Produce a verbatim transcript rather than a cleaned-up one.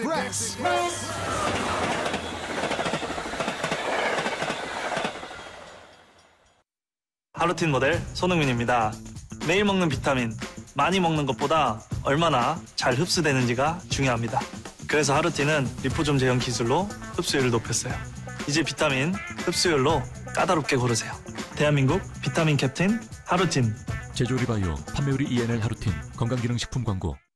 Express. 하루틴 모델 손흥민입니다. 매일 먹는 비타민, 많이 먹는 것보다 얼마나 잘 흡수되는지가 중요합니다. 그래서 하루틴은 리포좀 제형 기술로 흡수율을 높였어요. 이제 비타민 흡수율로 까다롭게 고르세요. 대한민국 비타민 캡틴 하루틴. 제조리 바이오, 판매율이 이엔엘 하루틴, 건강기능식품 광고.